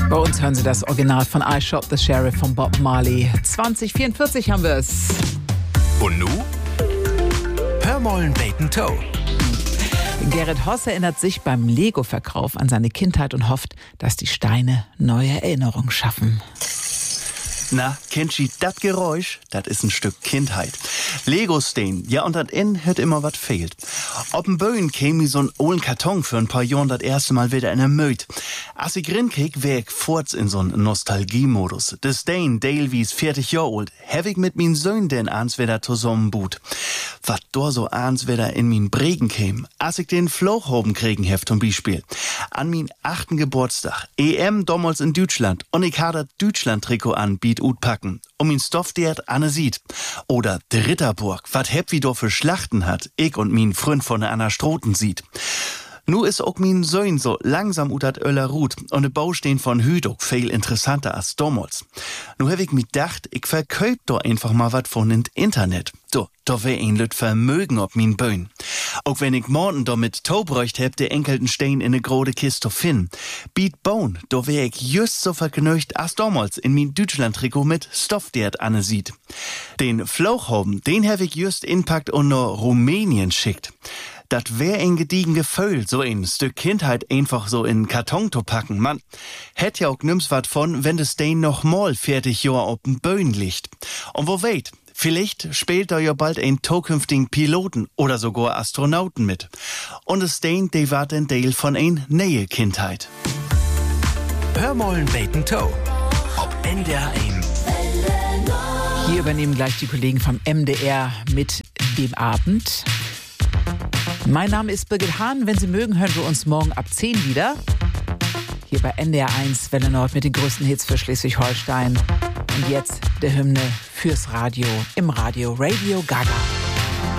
Bei uns hören Sie das Original von I Shot the Sheriff von Bob Marley. 2044 haben wir es. Und nu? Hör mollen Bacon Toe. Gerrit Hoss erinnert sich beim Lego-Verkauf an seine Kindheit und hofft, dass die Steine neue Erinnerungen schaffen. Na, kennt ihr das Geräusch? Das ist ein Stück Kindheit. Lego-Stein, ja, und dat in hört immer wat fehlt. Ob n Böen käme so n ollen Karton für ein paar Jahren das erste Mal wieder in der Möd. Als ich rinkek, wär ich forts in so'n Nostalgie-Modus. De Stein, Dale wie's 40 Jahre alt, hab ich mit min Söhn denn ans wieder zusammenbut. Wat do so ans wieder in min Bregen käm, als ich den Flochhoben kriegen hef zum Beispiel. An min 8. Geburtstag, EM damals in Deutschland, und ich hatte Deutschland-Trikot an, biet utpacken, min Stoff der Anne sieht. Oder de Ritterburg, wat heb wie do für Schlachten hat, ich und min Freund von der Anna Stroten sieht. Nu is ook min Söhn so langsam ut dat Öller Rut und de Baustehen von Hüdok viel interessanter als damals. Nu hab ich mir gedacht, ich verköp do einfach mal wat von int Internet. Da wär ein Lüt Vermögen ob min Böen. Auch wenn ich morgen da mit Taubräucht heb, de enkelten Stein in ne grode Kiste finden. Biet bauen, da wär ich just so vergnügt als damals in min Deutschland-Trikot mit Stoff, der Anne sieht. Den Flauchhoben, den hab ich just inpackt und nach Rumänien schickt. Dat wär ein gediegen Gefühl, so ein Stück Kindheit einfach so in Karton zu packen. Man hätt ja auch nimm's wat von, wenn das Stein noch mal 40 Jahre auf den Böen liegt. Und wo weit? Vielleicht spielt da ja bald ein zukünftigen Piloten oder sogar Astronauten mit. Und das Stein, de war ein Teil von ein neue Kindheit. Hör mollen Bacon Toe. Ob NDR 1. Hier übernehmen gleich die Kollegen vom MDR mit dem Abend. Mein Name ist Birgit Hahn. Wenn Sie mögen, hören wir uns morgen ab 10 wieder. Hier bei NDR 1 Welle Nord mit den größten Hits für Schleswig-Holstein. Und jetzt der Hymne fürs Radio im Radio Radio Gaga.